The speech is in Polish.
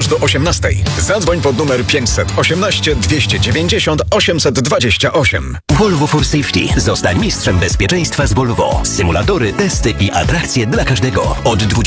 aż do 18. Zadzwoń pod numer 518 290 828. Volvo for Safety. Zostań mistrzem bezpieczeństwa z Volvo. Symulatory, testy i atrakcje dla każdego. Od